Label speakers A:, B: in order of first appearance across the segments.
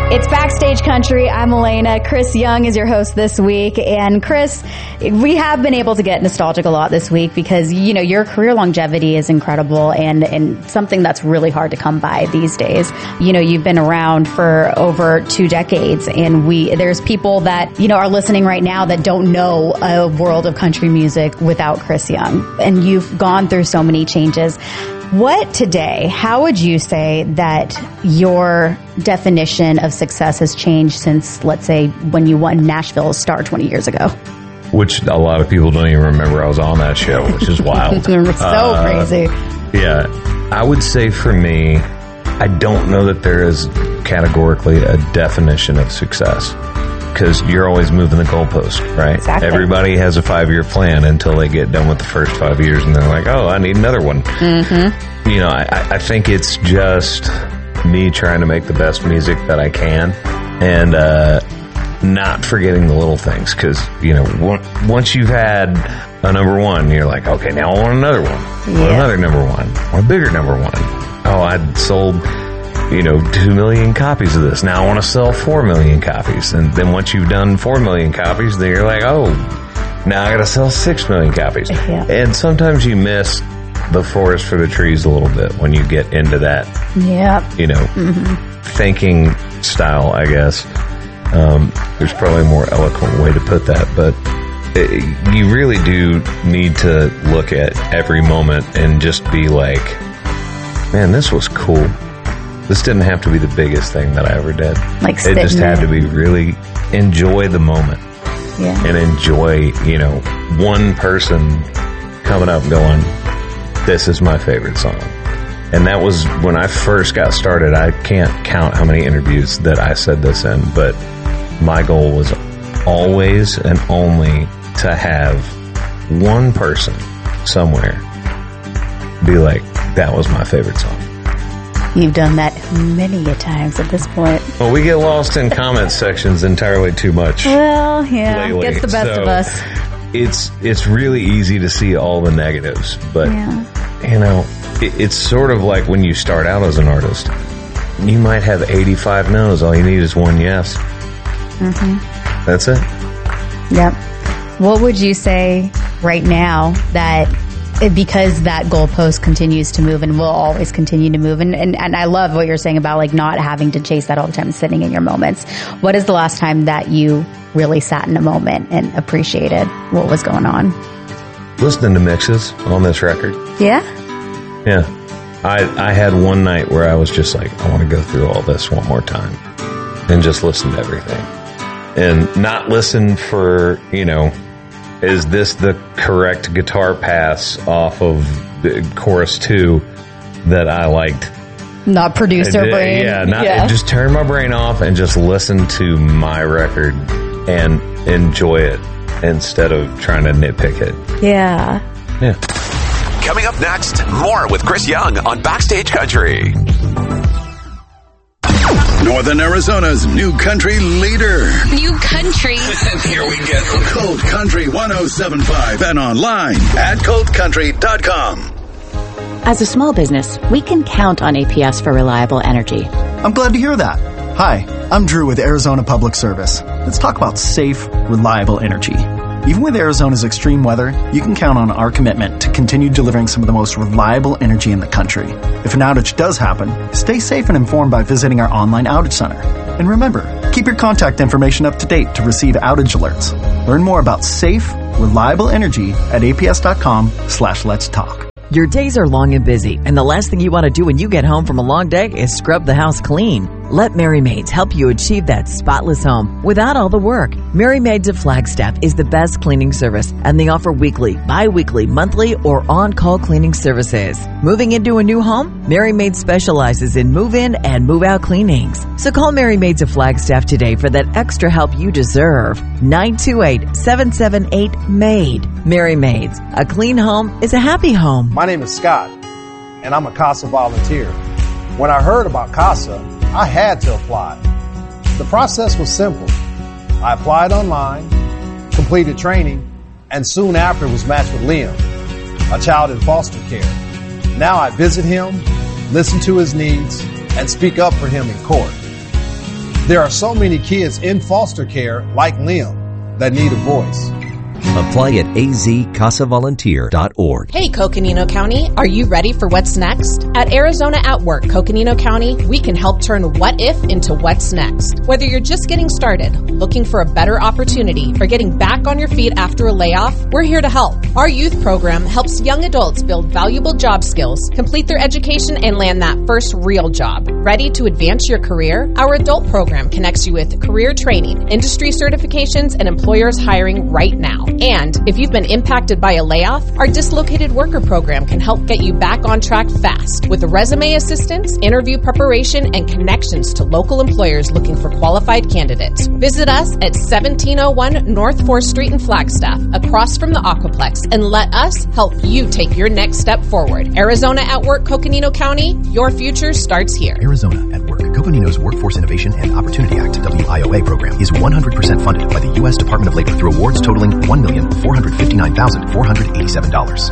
A: It's Backstage Country. I'm Elena. Chris Young is your host this week. And Chris, we have been able to get nostalgic a lot this week because, you know, your career longevity is incredible and something that's really hard to come by these days. You know, you've been around for over 2 decades and there's people that, you know, are listening right now that don't know a world of country music without Chris Young. And you've gone through so many changes. How would you say that your definition of success has changed since, let's say, when you won Nashville's Star 20 years ago?
B: Which a lot of people don't even remember I was on that show, which is wild.
A: So crazy.
B: Yeah. I would say for me, I don't know that there is categorically a definition of success. Because you're always moving the goalpost, right?
A: Exactly.
B: Everybody has a 5-year plan until they get done with the first 5 years, and they're like, "Oh, I need another one." Mm-hmm. You know, I think it's just me trying to make the best music that I can, and not forgetting the little things. Because you know, once you've had a number one, you're like, "Okay, now I want another one, or another number one, or a bigger number one." Oh, I'd sold 2 million copies of this. Now I want to sell 4 million copies. And then once you've done 4 million copies, then you're like, oh, now I got to sell 6 million copies. Yeah. And sometimes you miss the forest for the trees a little bit when you get into that, thinking style, I guess. There's probably a more eloquent way to put that, but you really do need to look at every moment and just be like, man, this was cool. This didn't have to be the biggest thing that I ever did. It just had to be really enjoy the moment. Yeah. And enjoy, one person coming up and going, this is my favorite song. And that was when I first got started. I can't count how many interviews that I said this in, but my goal was always and only to have one person somewhere be like, that was my favorite song.
A: You've done that many a times at this point.
B: Well, we get lost in comment sections entirely too much.
A: Well, yeah,
B: lately.
A: Gets the best of us.
B: It's really easy to see all the negatives, but it's sort of like when you start out as an artist. You might have 85 no's. All you need is one yes. Mm-hmm. That's it.
A: Yep. What would you say right now that? Because that goalpost continues to move and will always continue to move. And I love what you're saying about not having to chase that all the time, sitting in your moments. What is the last time that you really sat in a moment and appreciated what was going on?
B: Listening to mixes on this record.
A: Yeah?
B: Yeah. I had one night where I was just like, I want to go through all this one more time and just listen to everything. And not listen for, is this the correct guitar pass off of the chorus 2 that I liked?
A: Not producer brain.
B: Yeah, just turn my brain off and just listen to my record and enjoy it instead of trying to nitpick it.
A: Yeah.
B: Yeah.
C: Coming up next, more with Chris Young on Backstage Country.
D: Northern Arizona's new country leader.
E: New country.
D: And here we go. Cold Country 107.5 and online at coldcountry.com.
F: As a small business, we can count on APS for reliable energy.
G: I'm glad to hear that. Hi, I'm Drew with Arizona Public Service. Let's talk about safe, reliable energy. Even with Arizona's extreme weather, you can count on our commitment to continue delivering some of the most reliable energy in the country. If an outage does happen, stay safe and informed by visiting our online outage center. And remember, keep your contact information up to date to receive outage alerts. Learn more about safe, reliable energy at aps.com/let's talk.
H: Your days are long and busy, and the last thing you want to do when you get home from a long day is scrub the house clean. Let Merry Maids help you achieve that spotless home without all the work. Merry Maids of Flagstaff is the best cleaning service, and they offer weekly, bi-weekly, monthly, or on-call cleaning services. Moving into a new home? Merry Maids specializes in move-in and move-out cleanings. So call Merry Maids of Flagstaff today for that extra help you deserve. 928-778-MAID. Merry Maids. A clean home is a happy home.
I: My name is Scott, and I'm a CASA volunteer. When I heard about CASA, I had to apply. The process was simple. I applied online, completed training, and soon after was matched with Liam, a child in foster care. Now I visit him, listen to his needs, and speak up for him in court. There are so many kids in foster care, like Liam, that need a voice.
E: Apply at azcasavolunteer.org.
J: Hey, Coconino County, are you ready for what's next? At Arizona at Work, Coconino County, we can help turn what if into what's next. Whether you're just getting started, looking for a better opportunity, or getting back on your feet after a layoff, we're here to help. Our youth program helps young adults build valuable job skills, complete their education, and land that first real job. Ready to advance your career? Our adult program connects you with career training, industry certifications, and employers hiring right now. And if you've been impacted by a layoff, our dislocated worker program can help get you back on track fast with resume assistance, interview preparation, and connections to local employers looking for qualified candidates. Visit us at 1701 North 4th Street in Flagstaff, across from the Aquaplex, and let us help you take your next step forward. Arizona at Work, Coconino County, your future starts here.
K: Arizona at Work. Coconino's Workforce Innovation and Opportunity Act WIOA program is 100% funded by the U.S. Department of Labor through awards totaling $1,459,487.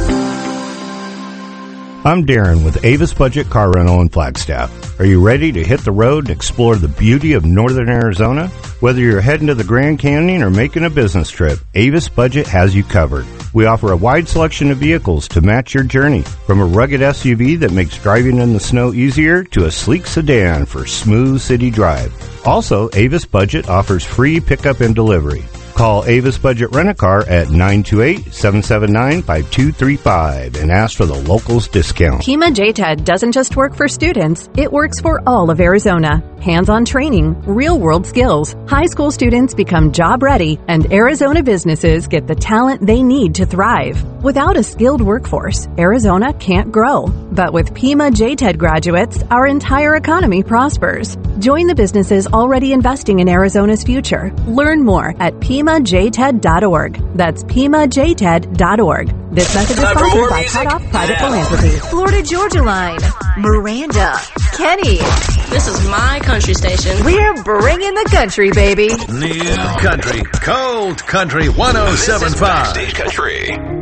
L: I'm Darren with Avis Budget Car Rental in Flagstaff. Are you ready to hit the road and explore the beauty of northern Arizona? Whether you're heading to the Grand Canyon or making a business trip, Avis Budget has you covered. We offer a wide selection of vehicles to match your journey, from a rugged SUV that makes driving in the snow easier to a sleek sedan for smooth city drive. Also, Avis Budget offers free pickup and delivery. Call Avis Budget Rent-A-Car at 928-779-5235 and ask for the locals discount.
M: Pima JTED doesn't just work for students, it works for all of Arizona. Hands-on training, real-world skills, high school students become job-ready, and Arizona businesses get the talent they need to thrive. Without a skilled workforce, Arizona can't grow. But with Pima JTED graduates, our entire economy prospers. Join the businesses already investing in Arizona's future. Learn more at PimaJTED.org. That's PimaJTED.org. This message is sponsored by Cut Off Private Philanthropy.
N: Florida Georgia Line. Miranda. Kenny. This is my country station. We're bringing the country, baby.
D: New country. Cold Country 107.5.
C: Backstage Country.